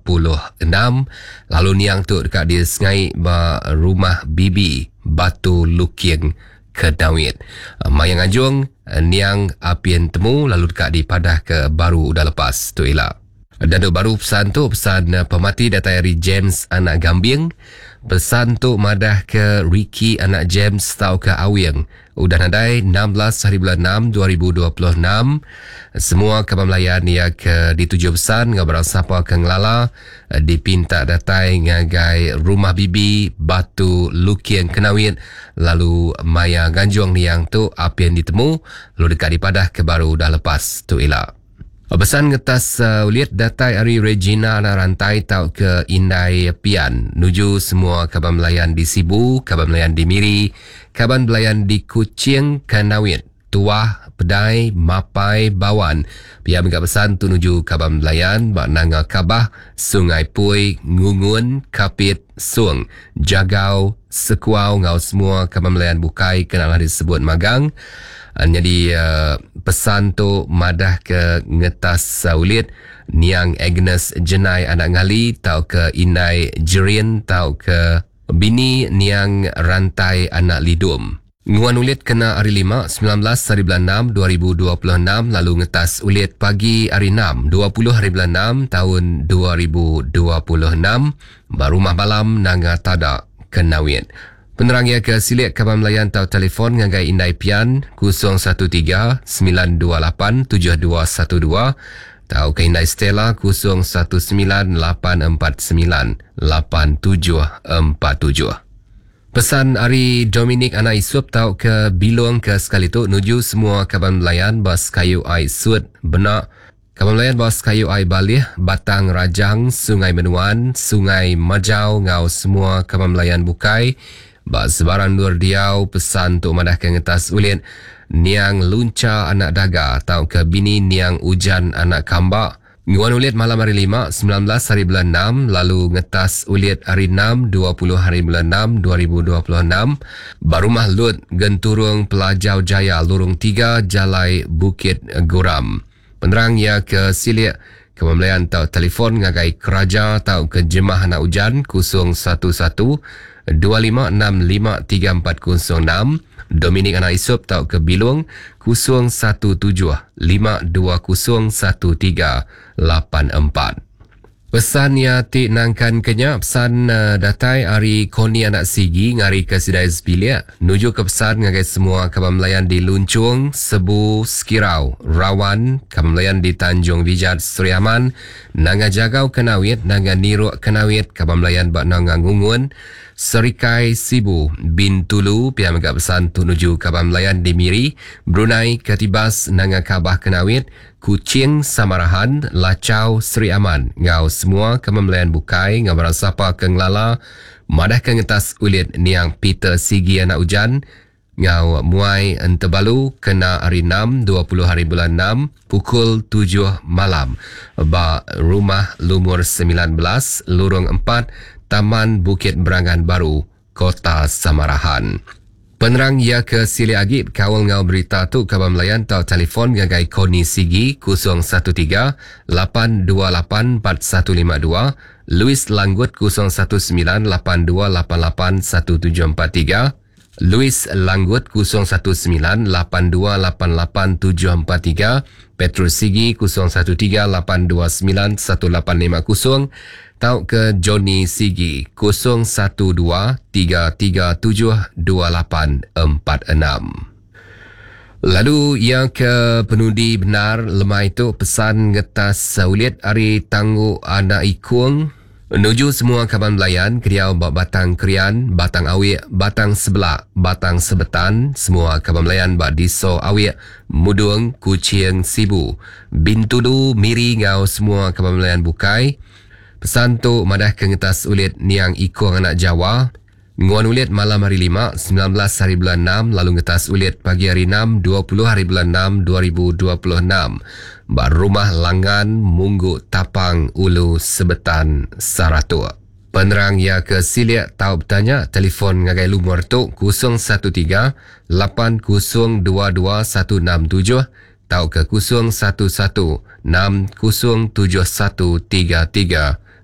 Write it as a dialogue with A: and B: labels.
A: lalu niang tu dekat dia sengai ba rumah bibi Batu Lukieng Kedawit. Mayang Anjung niang apian temu lalu dekat di Padah ke baru udah lepas tu elak. Dan tu baru pesan tu pesan pemati datai dari James anak Gambing. Pesan tu madah ke Ricky anak James tau ke Awiang. Udah nadai 16 hari bulan 6 2026. Semua kabar melayan ya ke dituju pesan ngabarang siapa ke ngelala dipinta datai ngagai rumah bibi Batu Lukieng Kenawit lalu Maya Ganjuang ni yang tu apian ditemu lalu dekat di Padah ke baru dah lepas tu elak. Pesan ngetas uliat datai Ari Regina anak rantai tau ke Indai Pian. Nuju semua kabar melayan di Sibu, kabar melayan di Miri, kabar melayan di Kuching Kanawit, Tuah, Pedai, Mapai, Bawan. Pihak menggak pesan tu nuju kabar melayan bak Nanga Kabah, Sungai Pui, Ngungun, Kapit, Sung, Jagau, Sekuau, ngau semua kabar melayan bukai kenalah disebut magang. Jadi pesan tu madah ke ngetas ulit niang Agnes Jenai anak ngali tau ke Inai Jirin tau ke bini niang rantai anak lidum. Nguan ulit kena hari 5 19 hari bulan 6 2026 lalu ngetas ulit pagi hari 6 20 hari bulan 6 tahun 2026 barumah malam Nanga Tada Kenawit. Penerang ia ke silik kabar melayan tau telefon ngagai Indai Pian 013-928-7212 tau ke Indai Stella 019-849-8747. Pesan Ari Dominic anak Isup tau ke Bilong ke sekali tu nuju semua kabar melayan bas kayu ai sud benak kabar melayan bas kayu ai balih Batang Rajang Sungai Menuan Sungai Majau ngau semua kabar melayan bukai. Bak sebarang Nur Diau pesan untuk madah ke ngetas ulit niang Lunca anak Daga tau ke bini niang Ujan anak Kambak. Nguan ulit malam hari 5 19 hari bulan 6 lalu ngetas ulit hari 6 20 hari bulan 6 2026 Barumah Lut Genturung Pelajau Jaya Lorong 3 Jalai Bukit Guram. Penerang ia ke silik kemampuan tau telefon ngagai Keraja tau ke Jemah anak Ujan 011 25653406 Dominic anak Isup tau ke Bilung 01752011384. Pesan ya ti nangkan kenya pesan datai Ari Koni anak Sigi ngari ke Sidai Sepilia nuju ke pesan ngagai semua kabar melayan di Luncung, Sebu, Skirau, Rawan, kabar melayan di Tanjung Vijat, Suriaman, Nanga Jagau Kenawit, Nanga Niruk Kenawit, kabar melayan bak Nanga Ngungun, Serikai Sibu, Bintulu, pihak menggak pesan tu nuju kabar melayan di Miri, Brunei, Katibas, Nanga Kabah Kenawit, Kuching, Samarahan, Lacau, Seri Aman. Ngau semua kemampuan bukai, ngau barang siapa ke ngelala, madah ke ngetas ulit niang Peter Sigi anak Ujan, ngau muai entebalu kena hari 6, 20 hari bulan 6, pukul 7 malam. Ba rumah Lumur 19, Lorong 4, Taman Bukit Berangan Baru, Kota Samarahan. Penerang ia ke Sili Agip kawal ngau berita tu kabar melayan tau telefon ngagai Koni Sigi 013-828-4152 Louis Langgut 019-8288-1743 Louis Langgut 019-8288-743 Petrus Sigi 013-829-1850 tau ke Johnny Sigi 012-337-2846. Lalu yang ke penundi benar lemah itu pesan ngetas ulit Ari Tangguh anak Ikung menuju semua kaban belayan Keriau Batang Kerian, Batang Awik, Batang Sebelak, Batang Sebetan, semua kaban belayan Diso Awik, Mudung, Kuching, Sibu, Bintulu, Miri ngau semua kaban belayan bukai. Pesan tu madah ke ngetas ulit niang Ikung anak Jawa. Nguan ulit malam hari 5, 19 hari bulan 6, lalu ngetas ulit pagi hari 6, 20 hari bulan 6, 2026. Bar rumah Langan, Munggu, Tapang, Ulu, Sebetan, Saratua. Penerang ya ke Silik tahu bertanya telefon ngagai lumur tu 013-8022-167 tahu ke 011-607133